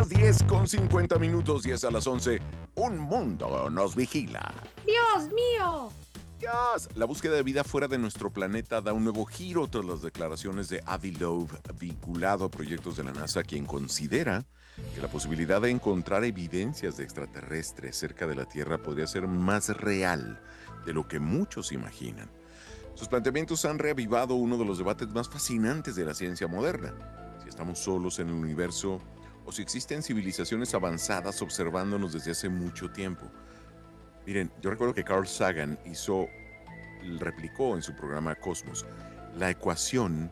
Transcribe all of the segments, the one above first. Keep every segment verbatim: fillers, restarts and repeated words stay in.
las diez con cincuenta minutos, diez a las once. Un mundo nos vigila. ¡Dios mío! Dios. La búsqueda de vida fuera de nuestro planeta da un nuevo giro tras las declaraciones de Avi Loeb, vinculado a proyectos de la NASA, quien considera que la posibilidad de encontrar evidencias de extraterrestres cerca de la Tierra podría ser más real de lo que muchos imaginan. Sus planteamientos han reavivado uno de los debates más fascinantes de la ciencia moderna: si estamos solos en el universo o si existen civilizaciones avanzadas observándonos desde hace mucho tiempo. Miren, yo recuerdo que Carl Sagan hizo, replicó en su programa Cosmos la ecuación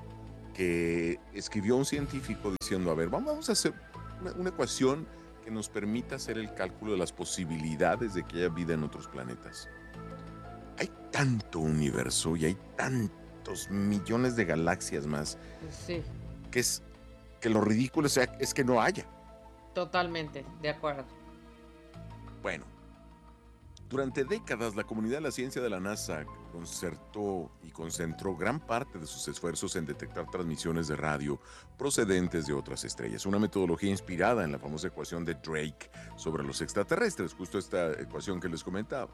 que escribió un científico diciendo: a ver, vamos a hacer una, una ecuación que nos permita hacer el cálculo de las posibilidades de que haya vida en otros planetas. Hay tanto universo y hay tantos millones de galaxias más, Sí, que es que lo ridículo es, es que no haya. totalmente, de acuerdo. Bueno, durante décadas la comunidad de la ciencia de la NASA concertó y concentró gran parte de sus esfuerzos en detectar transmisiones de radio procedentes de otras estrellas, una metodología inspirada en la famosa ecuación de Drake sobre los extraterrestres, justo esta ecuación que les comentaba.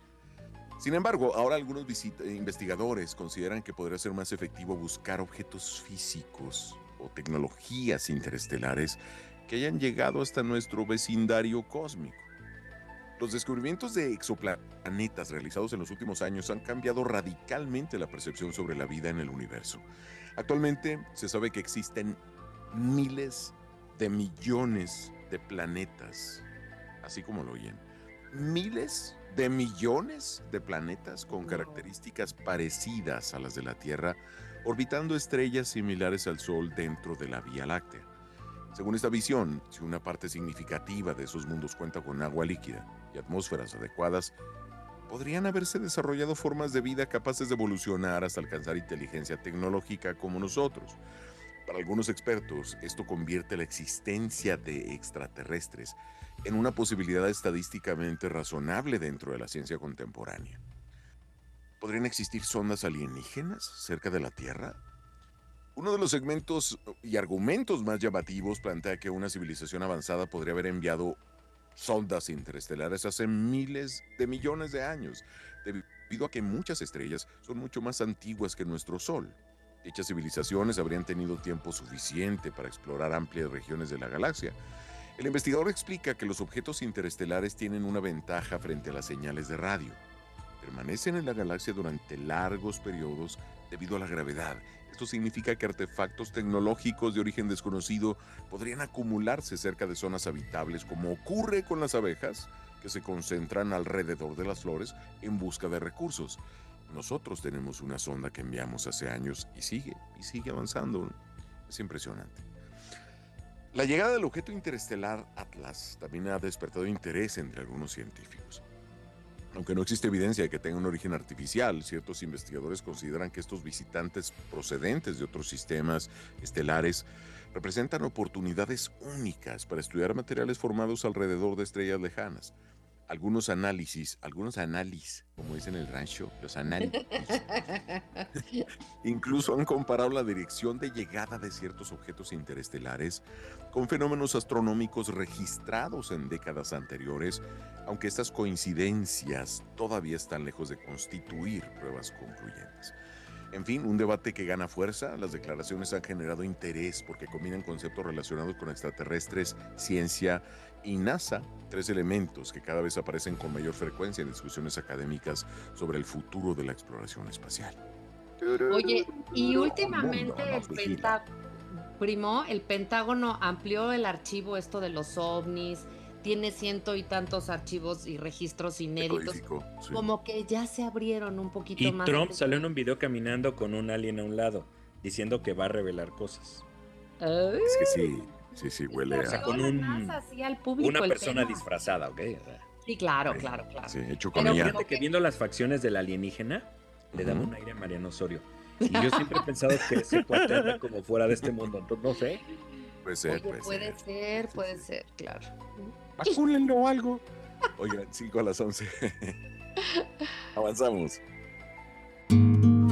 Sin embargo, ahora algunos investigadores consideran que podría ser más efectivo buscar objetos físicos o tecnologías interestelares que hayan llegado hasta nuestro vecindario cósmico. Los descubrimientos de exoplanetas realizados en los últimos años han cambiado radicalmente la percepción sobre la vida en el universo. Actualmente se sabe que existen miles de millones de planetas, así como lo oyen. Miles de millones de planetas con características parecidas a las de la Tierra, orbitando estrellas similares al Sol dentro de la Vía Láctea. Según esta visión, si una parte significativa de esos mundos cuenta con agua líquida y atmósferas adecuadas, podrían haberse desarrollado formas de vida capaces de evolucionar hasta alcanzar inteligencia tecnológica como nosotros. Para algunos expertos, esto convierte la existencia de extraterrestres en una posibilidad estadísticamente razonable dentro de la ciencia contemporánea. ¿Podrían existir sondas alienígenas cerca de la Tierra? Uno de los segmentos y argumentos más llamativos plantea que una civilización avanzada podría haber enviado sondas interestelares hace miles de millones de años, debido a que muchas estrellas son mucho más antiguas que nuestro Sol. Dichas civilizaciones habrían tenido tiempo suficiente para explorar amplias regiones de la galaxia. El investigador explica que los objetos interestelares tienen una ventaja frente a las señales de radio. Permanecen en la galaxia durante largos periodos debido a la gravedad. Esto significa que artefactos tecnológicos de origen desconocido podrían acumularse cerca de zonas habitables, como ocurre con las abejas, que se concentran alrededor de las flores en busca de recursos. Nosotros tenemos una sonda que enviamos hace años y sigue, y sigue avanzando. Es impresionante. La llegada del objeto interestelar Atlas también ha despertado interés entre algunos científicos. Aunque no existe evidencia de que tenga un origen artificial, ciertos investigadores consideran que estos visitantes procedentes de otros sistemas estelares representan oportunidades únicas para estudiar materiales formados alrededor de estrellas lejanas. Algunos análisis, algunos análisis, como dicen en el rancho, los análisis, incluso han comparado la dirección de llegada de ciertos objetos interestelares con fenómenos astronómicos registrados en décadas anteriores, aunque estas coincidencias todavía están lejos de constituir pruebas concluyentes. En fin, un debate que gana fuerza. Las declaraciones han generado interés porque combinan conceptos relacionados con extraterrestres, ciencia y NASA, tres elementos que cada vez aparecen con mayor frecuencia en discusiones académicas sobre el futuro de la exploración espacial. Oye, y últimamente Mundo el nos vigila. Pentágono, primo, el Pentágono amplió el archivo esto de los ovnis, tiene ciento y tantos archivos y registros inéditos, Decodificó, sí. como que ya se abrieron un poquito Y más. Trump salió en un video caminando con un alien a un lado, diciendo que va a revelar cosas. Ay, Es que sí, sí, sí, huele O sea, a... con abrió un- más así al público Una el persona tema. disfrazada, ¿ok? O sea, Sí, claro, Sí, claro, claro. Sí, hecho Pero con ella. fíjate que viendo las facciones del alienígena, le daba Ujú. un aire a Mariano Osorio. Y yo siempre he pensado que ese cuate anda como fuera de este mundo, entonces no sé. Puede ser, Oye, puede, puede ser. ser, Sí, puede sí. ser, claro. Vacúnenlo o algo. Oigan, cinco a las once. Avanzamos.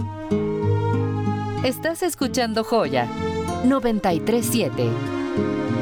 Estás escuchando Joya noventa y tres punto siete.